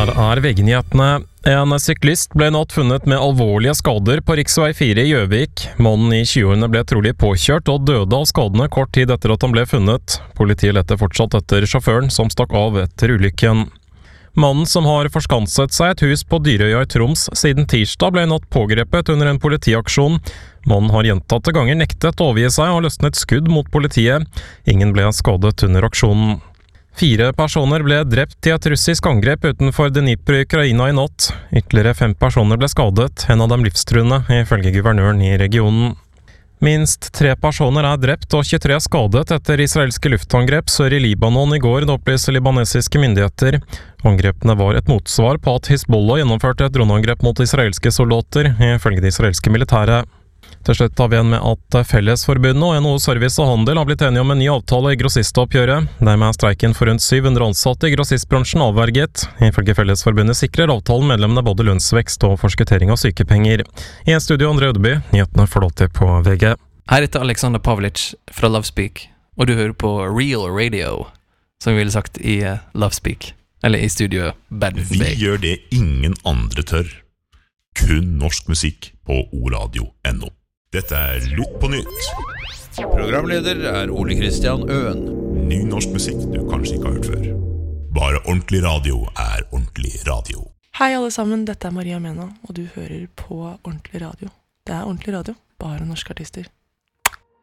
Her VG-nyhetene. En syklist ble natt funnet med alvorlige skader på riksvei 4 i Gjøvik. Mannen i 20-årene ble trolig påkjørt og døde av skadene kort tid etter at han ble funnet. Politiet leter fortsatt etter sjåføren som stakk av etter ulykken. Mannen som har forskanset seg et hus på Dyrøya i Troms siden tirsdag ble natt pågrepet under en politiaksjon. Mannen har gjentatte ganger nektet å overgi seg og løsnet skudd mot politiet. Ingen ble skadet under aksjonen. 4 personer ble drept i et russisk angrep utenfor Dnipro i Ukraina i natt. Ytterligere 5 personer ble skadet, en av dem livstruende, ifølge guvernøren i regionen. Minst 3 personer drept og 23 skadet etter israelske luftangrep sør i Libanon i går, det opplyser libanesiske myndigheter. Angrepene var et motsvar på at Hezbollah gjennomførte et droneangrep mot israelske soldater, ifølge det israelske militæret. Til slutt tar vi igjen med at Fellesforbundet og NHO Service og Handel har blitt enige om en ny avtale i grossistoppgjøret. Dermed streiken for rundt 700 ansatte i grossistbransjen avverget. Ifølge Fellesforbundet sikrer avtalen medlemmene både lønnsvekst og forskuttering av sykepenger. I en studio André Ødeby, nyhetene får lov til på VG. Her heter Alexander Pavlic fra Lovespeak, og du hører på Real Radio, som vi ville sagt i Lovespeak, eller i studio Bad Vi Bay. gjør det ingen andre tør. Kun norsk musikk på oradio.no. Dette Lytt på nytt. Programleder Ole Kristian Øen. Ny norsk musikk du kanskje ikke har hørt før. Bare ordentlig radio ordentlig radio. Hei alle sammen, dette Maria Mena, og du hører på Ordentlig Radio. Det ordentlig radio, bare norske artister.